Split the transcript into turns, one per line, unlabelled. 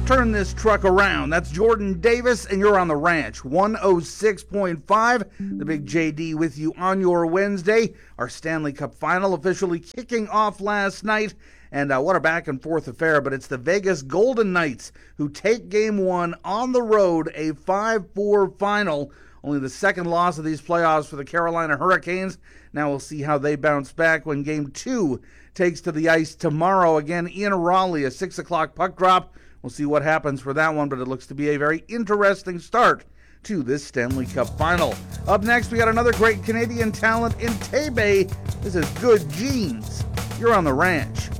turn this truck around. That's Jordan Davis, and you're on the ranch. 106.5. The Big JD with you on your Wednesday. Our Stanley Cup final officially kicking off last night. And what a back-and-forth affair, but it's the Vegas Golden Knights who take Game 1 on the road, a 5-4 final. Only the second loss of these playoffs for the Carolina Hurricanes. Now we'll see how they bounce back when Game 2 takes to the ice tomorrow. Again, in Raleigh, a 6 o'clock puck drop. We'll see what happens for that one, but it looks to be a very interesting start to this Stanley Cup final. Up next, we got another great Canadian talent in Taybeh. This is Good Genes. You're on the ranch.